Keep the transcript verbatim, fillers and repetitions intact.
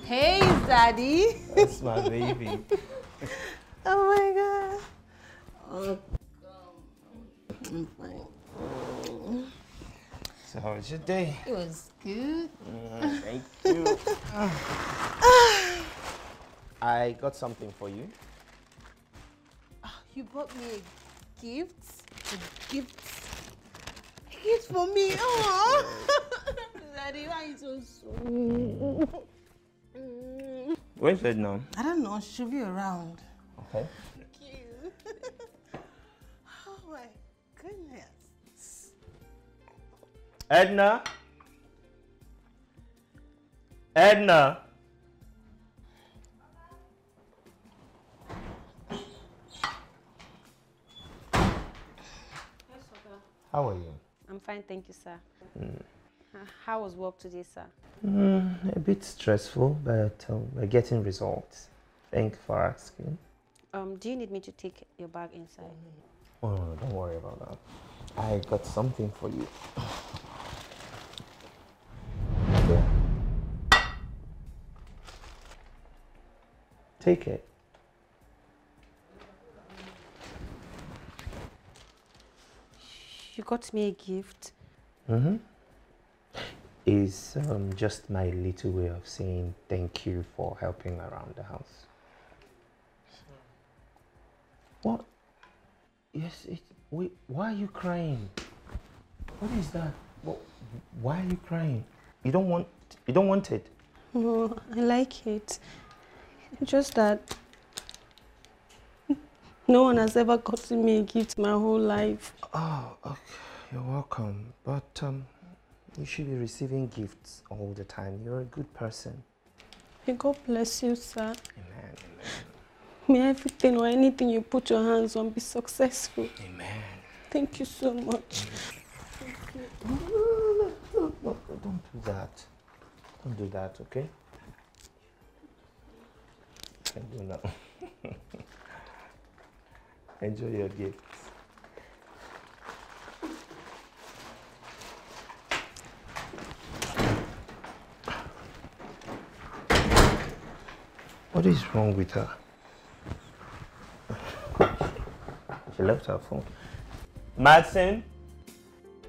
Hey, Daddy. That's my baby. Oh my God. Oh, I'm fine. So how was your day? It was good. Mm, thank you. I got something for you. You bought me a gift? A gift? A gift for me? Oh, Daddy, why are you so sweet? Where's Edna? I don't know. She'll be around. Okay. Thank you. Oh my goodness. Edna? Edna? How are you? I'm fine, thank you, sir. Mm. How was work today, sir? Mm, a bit stressful, but um, we're getting results. Thank you for asking. Um, do you need me to take your bag inside? Oh, no, don't worry about that. I got something for you. Okay. Take it. You got me a gift? Mm-hmm. It's um, just my little way of saying thank you for helping around the house. What? Yes, it, wait, why are you crying? What is that? What, why are you crying? You don't want, you don't want it? No, I like it. Just that no one has ever gotten me a gift my whole life. Oh, okay. You're welcome. But um, you should be receiving gifts all the time. You're a good person. May God bless you, sir. Amen, amen. May everything or anything you put your hands on be successful. Amen. Thank you so much. Thank you. No, no, no, no, no, don't do that. Don't do that, okay? I do now. Enjoy your gifts. What is wrong with her? She left her phone. Madsen?